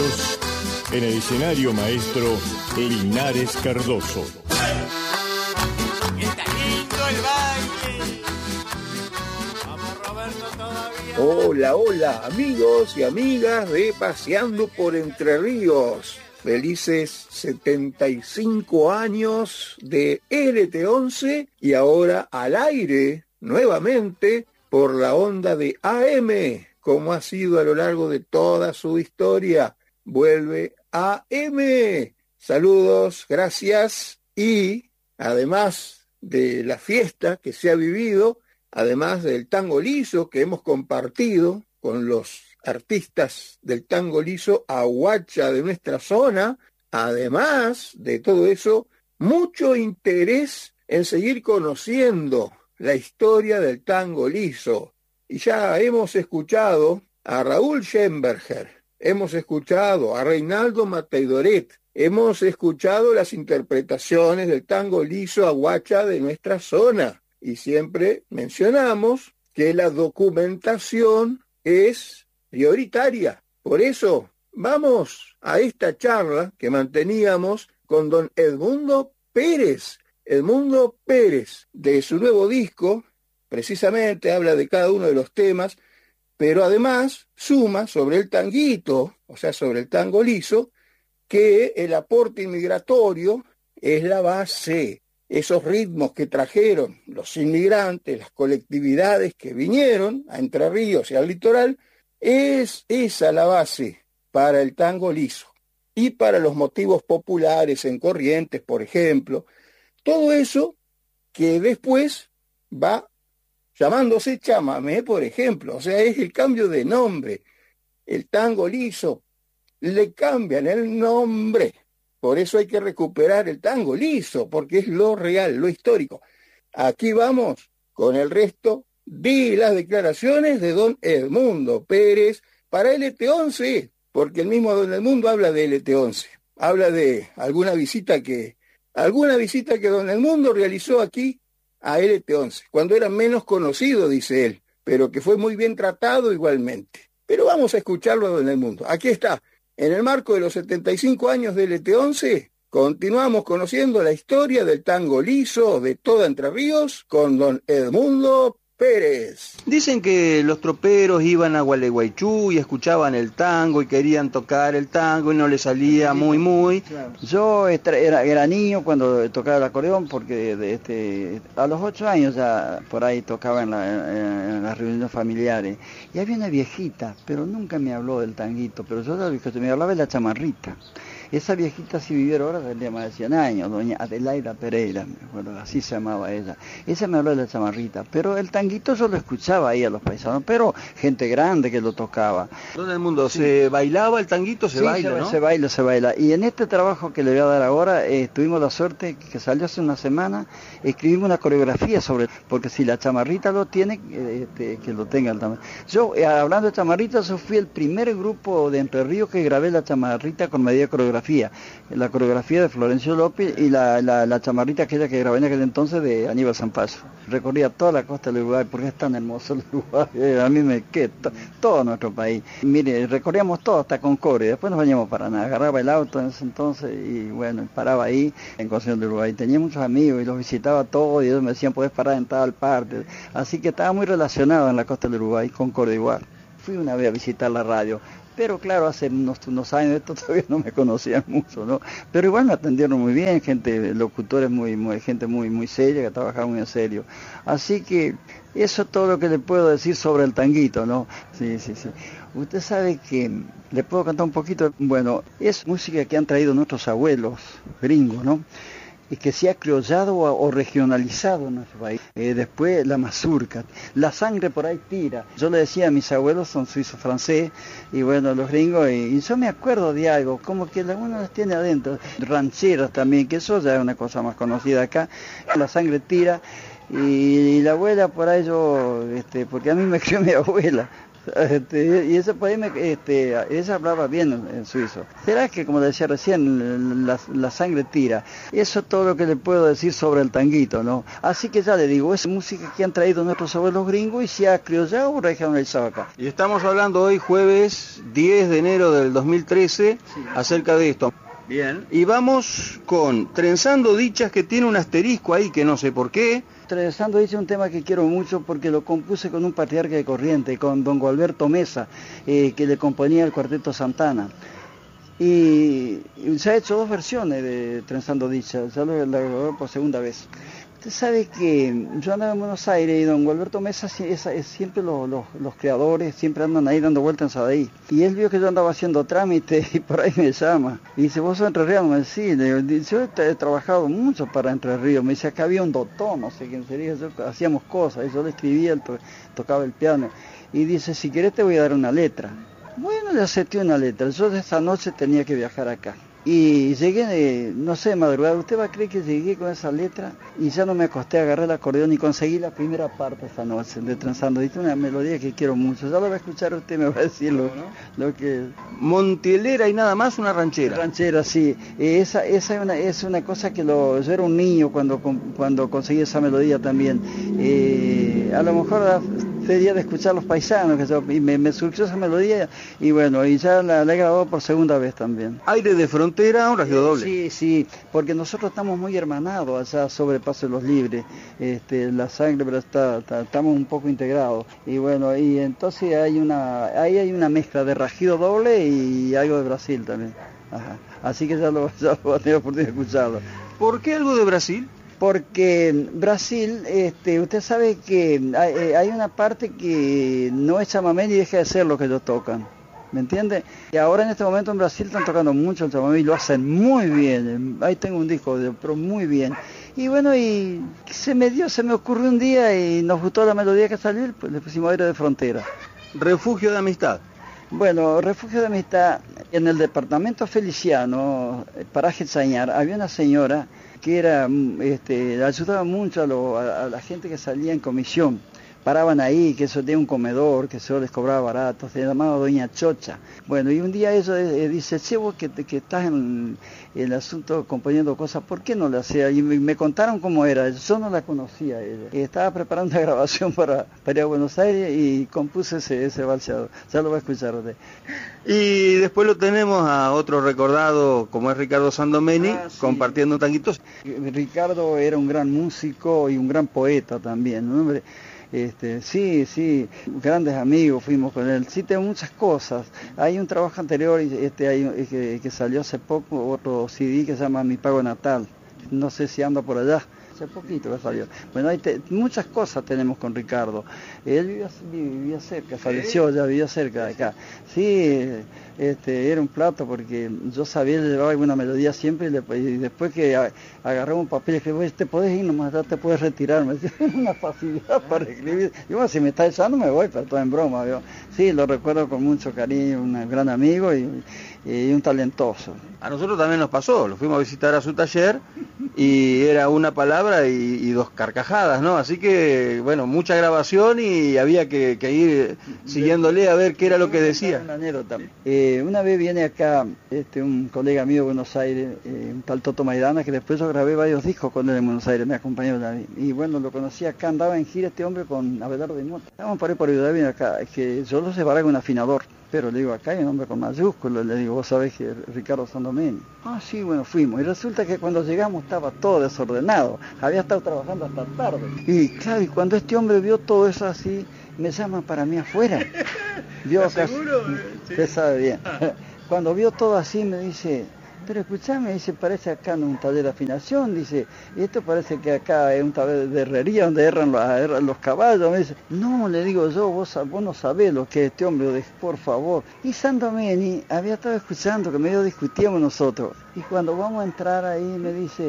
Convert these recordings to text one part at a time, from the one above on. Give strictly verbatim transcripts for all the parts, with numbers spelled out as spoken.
Entrerrios, en el escenario maestro Linares Cardoso. ¡Está lindo el baile! ¡Vamos, Roberto, todavía! Hola, hola, amigos y amigas de Paseando por Entre Ríos. Felices setenta y cinco años de L T once y ahora al aire nuevamente por la onda de A M, como ha sido a lo largo de toda su historia. Vuelve A M. Saludos, gracias. Y además de la fiesta que se ha vivido, además del tango liso que hemos compartido con los artistas del tango liso ahuacha de nuestra zona, además de todo eso, mucho interés en seguir conociendo la historia del tango liso. Y ya hemos escuchado a Raúl Schemberger, hemos escuchado a Reinaldo Mateidoret, hemos escuchado las interpretaciones del tango liso ahuacha de nuestra zona. Y siempre mencionamos que la documentación es prioritaria. Por eso, vamos a esta charla que manteníamos con don Edmundo Pérez. Edmundo Pérez, de su nuevo disco, precisamente habla de cada uno de los temas, pero además suma sobre el tanguito, o sea, sobre el tango liso, que el aporte inmigratorio es la base. Esos ritmos que trajeron los inmigrantes, las colectividades que vinieron a Entre Ríos y al litoral, es esa la base para el tango liso y para los motivos populares en Corrientes, por ejemplo. Todo eso que después va llamándose chamamé, por ejemplo. O sea, es el cambio de nombre. El tango liso le cambian el nombre. Por eso hay que recuperar el tango liso, porque es lo real, lo histórico. Aquí vamos con el resto de las declaraciones de don Edmundo Pérez para L T once, porque el mismo don Edmundo habla de L T once. Habla de alguna visita que, alguna visita que don Edmundo realizó aquí a L T once, cuando era menos conocido, dice él, pero que fue muy bien tratado igualmente. Pero vamos a escucharlo a don Edmundo. Aquí está. En el marco de los setenta y cinco años de L T once, continuamos conociendo la historia del tango liso de toda Entre Ríos con don Edmundo Pérez. Dicen que los troperos iban a Gualeguaychú y escuchaban el tango y querían tocar el tango y no les salía muy muy. Claro. Yo era, era niño cuando tocaba el acordeón porque de este, a los ocho años ya por ahí tocaba en, la, en, en las reuniones familiares. Y había una viejita, pero nunca me habló del tanguito, pero yo me hablaba de la chamarrita. Esa viejita, si viviera ahora, tendría más de cien años, doña Adelaida Pereira, me acuerdo, así se llamaba ella. Esa me habló de la chamarrita, pero el tanguito yo lo escuchaba ahí a los paisanos, pero gente grande que lo tocaba. Todo el mundo, sí. ¿Se bailaba el tanguito? Se sí, baila, se, ¿no? se baila, se baila. Y en este trabajo que le voy a dar ahora, eh, tuvimos la suerte que salió hace una semana, escribimos una coreografía sobre, porque si la chamarrita lo tiene, eh, este, que lo tenga también. Yo, eh, hablando de chamarrita, yo fui el primer grupo de Entre Ríos que grabé la chamarrita con medida coreografía. La coreografía de Florencio López y la, la, la chamarrita aquella que grabé en aquel entonces de Aníbal Zampayo. Recorría toda la costa del Uruguay porque es tan hermoso el Uruguay, a mí me queda to, todo nuestro país. Mire, recorríamos todo hasta Concordia, después nos veníamos para nada, agarraba el auto en ese entonces y bueno, paraba ahí en Concepción del Uruguay. Tenía muchos amigos y los visitaba todos y ellos me decían, podés parar en tal parte. Así que estaba muy relacionado en la costa del Uruguay, Concordia igual. Fui una vez a visitar la radio. Pero claro, hace unos, unos años esto todavía no me conocían mucho, ¿no? Pero igual me atendieron muy bien, gente, locutores muy, muy, gente muy, muy seria, que trabajaba muy en serio. Así que eso es todo lo que le puedo decir sobre el tanguito, ¿no? Sí, sí, sí. Usted sabe que, le puedo cantar un poquito, bueno, es música que han traído nuestros abuelos gringos, ¿no? Y que se ha criollado o, o regionalizado en nuestro país. Eh, después la mazurca, la sangre por ahí tira. Yo le decía a mis abuelos, son suizos francés, y bueno, los gringos, y, y yo me acuerdo de algo, como que uno las tiene adentro. Rancheras también, que eso ya es una cosa más conocida acá. La sangre tira, y, y la abuela por ahí yo, este, porque a mí me crió mi abuela, Este, y ese poema, este, ella hablaba bien en, en suizo. Será que, como decía recién, la, la sangre tira. Eso es todo lo que le puedo decir sobre el tanguito, ¿no? Así que ya le digo, es música que han traído nuestros abuelos gringos y se ha criollado o regionalizado acá. Y estamos hablando hoy, jueves diez de enero del dos mil trece, sí, acerca de esto. Bien. Y vamos con Trenzando Dichas, que tiene un asterisco ahí que no sé por qué. Trenzando Dichas es un tema que quiero mucho porque lo compuse con un patriarca de Corrientes, con don Gualberto Mesa, eh, que le componía el Cuarteto Santana. Y, y se ha hecho dos versiones de Trenzando Dichas, ya lo grabé por segunda vez. Usted sabe que yo andaba en Buenos Aires y don Gualberto Mesa es, es siempre los, los, los creadores siempre andan ahí dando vueltas en Sadaí. Y él vio que yo andaba haciendo trámite y por ahí me llama. Y dice, ¿vos sos entrerriano? Me dice, sí, le digo, yo he, he trabajado mucho para Entre Ríos. Me dice, acá había un doctor, no sé quién sería, yo, hacíamos cosas, y yo le escribía, él to, tocaba el piano. Y dice, si querés te voy a dar una letra. Bueno, le acepté una letra. Yo esa noche tenía que viajar acá. Y llegué, eh, no sé, de madrugada, usted va a creer que llegué con esa letra y ya no me acosté, agarré el acordeón y conseguí la primera parte esta noche de Trenzando. Dice una melodía que quiero mucho, ya lo va a escuchar usted, me va a decir lo, lo que... Montielera y nada más, una ranchera. Ranchera, sí. Eh, esa esa es, una, es una cosa que lo, yo era un niño cuando, cuando conseguí esa melodía también. Eh, a lo mejor sería de escuchar Los Paisanos, que yo, y me, me surgió esa melodía y bueno, y ya la, la he grabado por segunda vez también. Aire de Frontera, un regio doble. Sí, sí, porque nosotros estamos muy hermanados allá sobre Paso de los Libres, este, la sangre, pero está, está, estamos un poco integrados. Y bueno, y entonces hay una, ahí hay una mezcla de rajido doble y algo de Brasil también. Ajá. Así que ya lo, ya lo va a tener oportunidad de escucharlo. ¿Por qué algo de Brasil? Porque Brasil, este, usted sabe que hay, hay una parte que no es chamamé y deja de ser lo que ellos tocan. ¿Me entiende? Y ahora en este momento en Brasil están tocando mucho el chamamé y lo hacen muy bien. Ahí tengo un disco, de, pero muy bien. Y bueno, y se me dio, se me ocurrió un día y nos gustó la melodía que salió, pues le pusimos Aire de Frontera. Refugio de Amistad. Bueno, Refugio de Amistad, en el departamento Feliciano, Paraje Chañar, había una señora que era, este, ayudaba mucho a, lo, a, a la gente que salía en comisión. Paraban ahí, que eso tenía un comedor, que eso les cobraba barato, se llamaba Doña Chocha. Bueno, y un día ella eh, dice, che, vos que, que estás en el asunto componiendo cosas, ¿por qué no le hacía? Y me, me contaron cómo era, yo no la conocía ella. Y estaba preparando una grabación para, para ir a Buenos Aires y compuse ese, ese balseado. Ya lo va a escuchar usted. Y después lo tenemos a otro recordado, como es Ricardo Sandomeni, ah, sí, compartiendo tanguitos. Ricardo era un gran músico y un gran poeta también, ¿no? Hombre, Este, sí, sí, grandes amigos fuimos con él. Sí, tengo muchas cosas. Hay un trabajo anterior este, hay, que, que salió hace poco, otro C D que se llama Mi Pago Natal. No sé si anda por allá. Hace poquito que salió. Bueno, hay te, muchas cosas tenemos con Ricardo. Él vivía, vivía cerca, falleció, ya vivía cerca de acá. Sí, este, era un plato porque yo sabía, le llevaba alguna melodía siempre y, le, y después que a, agarré un papel y dije, te podés ir nomás, ya te puedes retirar. Me decía, una facilidad para escribir. Y bueno, si me está echando me voy, pero todo en broma. ¿Vio? Sí, lo recuerdo con mucho cariño, un gran amigo y, y un talentoso. A nosotros también nos pasó, lo fuimos a visitar a su taller y era una palabra y, y dos carcajadas, ¿no? Así que, bueno, mucha grabación y había que, que ir siguiéndole a ver qué era lo que decía. Una anécdota. Eh, una vez viene acá este, un colega mío de Buenos Aires, eh, un tal Toto Maidana, que después yo grabé varios discos con él en Buenos Aires, me acompañó David. Y bueno, lo conocí acá, andaba en gira este hombre con Abelardo de Mota. Estábamos por ahí por David acá, es que yo lo separé con un afinador. Pero le digo, acá hay un hombre con mayúsculo, le digo, vos sabés que Ricardo Sandomeni. Ah, sí, bueno, fuimos. Y resulta que cuando llegamos estaba todo desordenado, había estado trabajando hasta tarde. Y claro, y cuando este hombre vio todo eso así, me llama para mí afuera. Vio acá, seguro? Usted sabe bien. Cuando vio todo así me dice, pero escuchame, dice, parece acá no un taller de afinación, dice, y esto parece que acá es un taller de herrería donde erran los, erran los caballos. Me dice, no, le digo yo, vos, vos no sabés lo que es este hombre, por favor. Y Sandomeni había estado escuchando que medio discutíamos nosotros, y cuando vamos a entrar ahí me dice,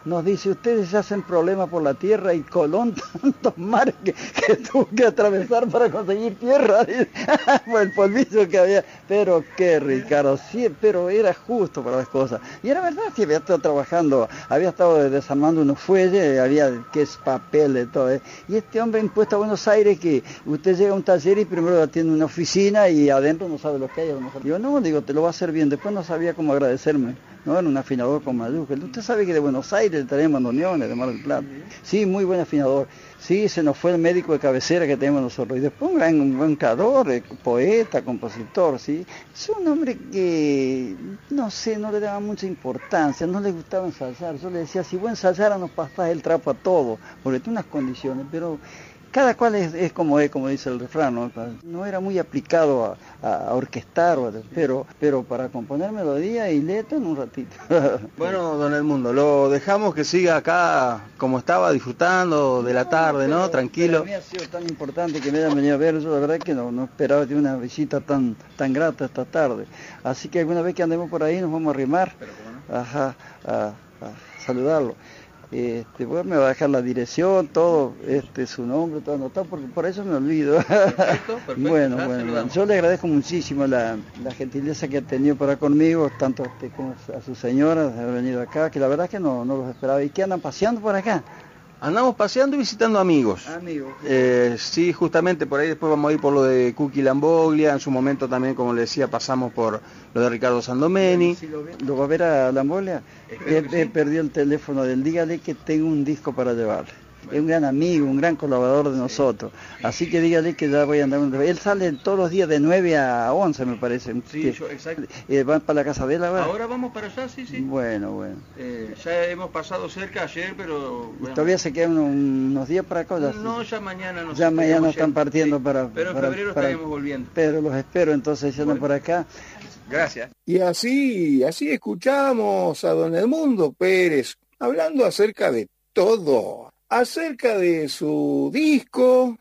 nos dice, ustedes se hacen problemas por la tierra y Colón tantos mares que, que tuvo que atravesar para conseguir tierra, por el polvillo que había. Pero qué, Ricardo, sí, pero era justo para las cosas. Y era verdad que había estado trabajando, había estado desarmando unos fuelles, había que es papel de todo. ¿eh? Y este hombre impuesto a Buenos Aires que usted llega a un taller y primero atiende una oficina y adentro no sabe lo que hay. A lo mejor. Yo no, digo, te lo va a hacer bien. Después no sabía cómo agradecerme. No era un afinador con mayúsculas. Usted sabe que de Buenos Aires tenemos bandoneones, de Mar del Plata. Sí, muy buen afinador. Sí, se nos fue el médico de cabecera que tenemos nosotros. Y después un gran, un buen cantor, poeta, compositor, ¿sí? Es un hombre que, no sé, no le daba mucha importancia, no le gustaba ensayar. Yo le decía, si vos ensayara nos pasás el trapo a todo, porque tiene unas condiciones, pero cada cual es, es como es, como dice el refrán, ¿no? No era muy aplicado a, a, a orquestar, pero, pero para componer melodía y letra en un ratito. Bueno, don Edmundo, lo dejamos que siga acá como estaba, disfrutando de la tarde, ¿no? Tranquilo. Para mí ha sido tan importante que me hayan venido a ver, yo la verdad que no, no esperaba de una visita tan, tan grata esta tarde. Así que alguna vez que andemos por ahí nos vamos a arrimar, ajá, a, a saludarlo. Este, bueno, me va a dejar la dirección, todo, este, su nombre, todo anotado, porque por eso me olvido. Perfecto, perfecto. Bueno, bueno, bueno, yo le agradezco muchísimo la, la gentileza que ha tenido para conmigo, tanto a usted como a su señora, de haber venido acá, que la verdad es que no, no los esperaba. ¿Y qué andan paseando por acá? Andamos paseando y visitando amigos. Amigos. Eh, sí, justamente por ahí después vamos a ir por lo de Cuqui Lamboglia, en su momento también, como le decía, pasamos por lo de Ricardo Sandomeni. Si lo, ve, ¿Lo va a ver a Lamboglia? He, he sí. perdido el teléfono de él, dígale que tengo un disco para llevarle. Bueno. Es un gran amigo, un gran colaborador de sí. nosotros. Así que dígale que ya voy a andar. Un... Él sale todos los días de nueve a once, me parece. Sí, que, yo, exacto. Eh, ¿Van para la casa de él ahora? Ahora vamos para allá, sí, sí. Bueno, bueno. Eh, ya hemos pasado cerca ayer, pero... Bueno. ¿Todavía se quedan unos, unos días para acá? No, ya mañana nos Ya mañana están partiendo sí. para... Pero en para, febrero para, estaremos volviendo. Pero los espero, entonces, ya bueno. andan por acá. Gracias. Y así, así escuchamos a don Edmundo Pérez hablando acerca de todo, acerca de su disco,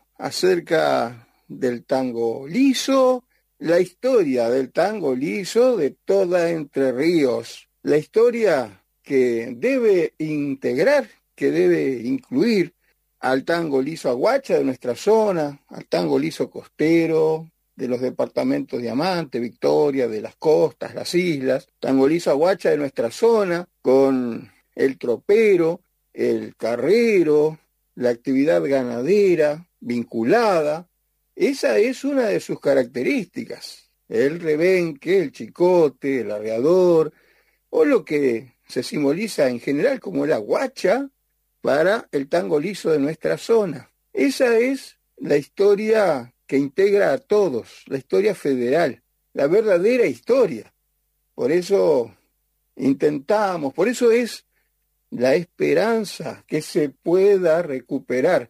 acerca del tango liso, la historia del tango liso de toda Entre Ríos, la historia que debe integrar, que debe incluir al tango liso aguacha de nuestra zona, al tango liso costero, de los departamentos Diamante, Victoria, de las costas, las islas, tango liso aguacha de nuestra zona, con el tropero, el carrero, la actividad ganadera vinculada. Esa es una de sus características. El rebenque, el chicote, el arreador, o lo que se simboliza en general como la guacha para el tango liso de nuestra zona. Esa es la historia que integra a todos, la historia federal, la verdadera historia. Por eso intentamos, por eso es la esperanza que se pueda recuperar,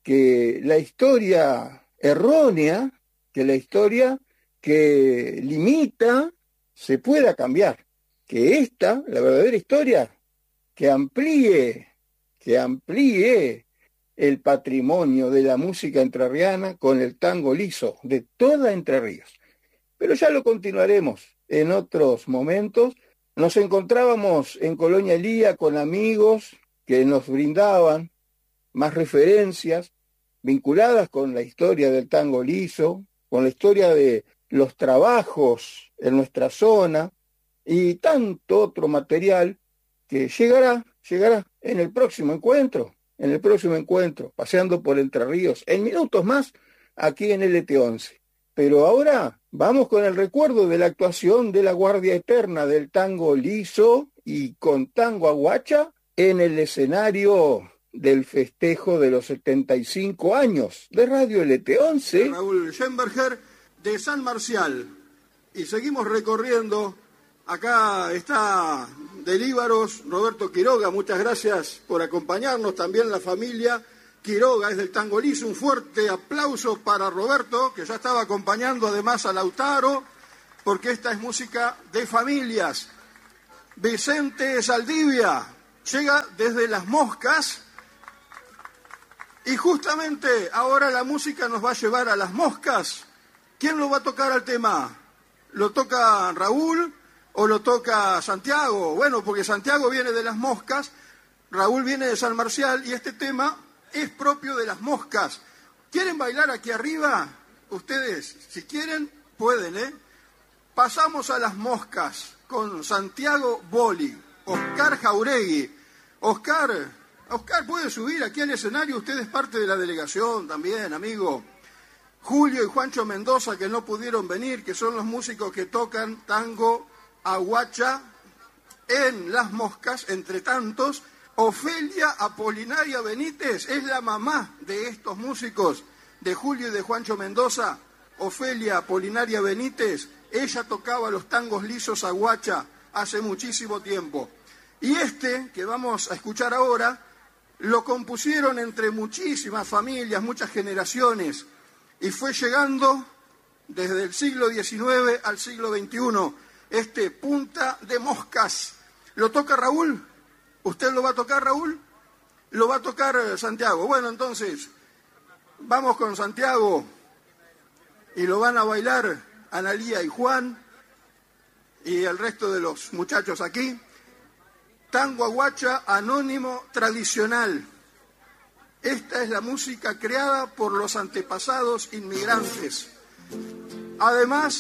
que la historia errónea, que la historia que limita, se pueda cambiar, que esta, la verdadera historia, que amplíe, que amplíe el patrimonio de la música entrerriana con el tango liso de toda Entre Ríos. Pero ya lo continuaremos en otros momentos. Nos encontrábamos en Colonia Elía con amigos que nos brindaban más referencias vinculadas con la historia del tango liso, con la historia de los trabajos en nuestra zona y tanto otro material que llegará, llegará en el próximo encuentro. en el próximo encuentro, paseando por Entre Ríos, en minutos más, aquí en L T once. Pero ahora vamos con el recuerdo de la actuación de la Guardia Eterna del tango liso y con tango aguacha en el escenario del festejo de los setenta y cinco años de Radio L T once. Raúl Schemberger de San Marcial. Y seguimos recorriendo. Acá está de Líbaros, Roberto Quiroga, muchas gracias por acompañarnos, también la familia Quiroga es del tango liso, un fuerte aplauso para Roberto, que ya estaba acompañando además a Lautaro, porque esta es música de familias. Vicente Saldivia llega desde Las Moscas, y justamente ahora la música nos va a llevar a Las Moscas. ¿Quién lo va a tocar al tema? ¿Lo toca Raúl? ¿O lo toca Santiago? Bueno, porque Santiago viene de Las Moscas, Raúl viene de San Marcial y este tema es propio de las moscas. ¿Quieren bailar aquí arriba? Ustedes, si quieren, pueden, ¿eh? Pasamos a las moscas con Santiago Boli, Oscar Jauregui. Oscar, Oscar, ¿puede subir aquí al escenario? Usted es parte de la delegación también, amigo. Julio y Juancho Mendoza, que no pudieron venir, que son los músicos que tocan tango aguacha en Las Moscas, entre tantos. Ofelia Apolinaria Benítez es la mamá de estos músicos, de Julio y de Juancho Mendoza. Ofelia Apolinaria Benítez, ella tocaba los tangos lisos aguacha hace muchísimo tiempo. Y este, que vamos a escuchar ahora, lo compusieron entre muchísimas familias, muchas generaciones, y fue llegando desde el siglo diecinueve al siglo veintiuno, este Punta de Moscas. ¿Lo toca Raúl? ¿Usted lo va a tocar, Raúl? ¿Lo va a tocar Santiago? Bueno, entonces, vamos con Santiago y lo van a bailar Analía y Juan y el resto de los muchachos aquí. Tango aguacha anónimo tradicional. Esta es la música creada por los antepasados inmigrantes. Además,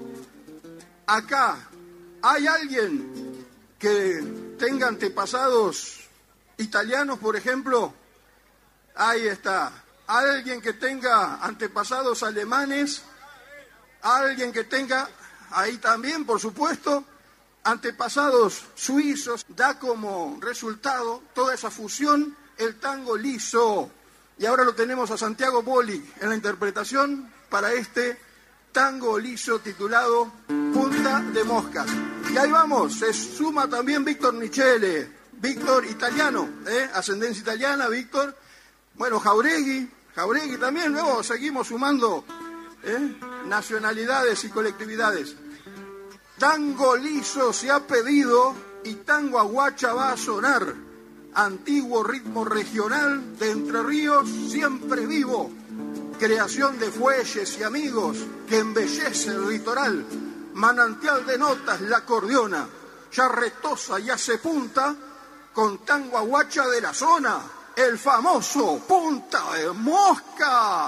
acá hay alguien que tenga antepasados italianos, por ejemplo. Ahí está. Alguien que tenga antepasados alemanes, alguien que tenga, ahí también, por supuesto, antepasados suizos. Da como resultado toda esa fusión el tango liso. Y ahora lo tenemos a Santiago Boli en la interpretación para este tango liso titulado Punta de Moscas. Y ahí vamos, se suma también Víctor Michele, Víctor italiano, ¿eh? Ascendencia italiana, Víctor. Bueno, Jauregui, Jauregui también, luego seguimos sumando ¿eh? nacionalidades y colectividades. Tango liso se ha pedido y tango aguacha va a sonar. Antiguo ritmo regional de Entre Ríos, siempre vivo. Creación de fuelles y amigos que embellece el litoral. Manantial de notas la acordeona, ya retosa y hace punta con tango aguacha de la zona, el famoso Punta de Mosca.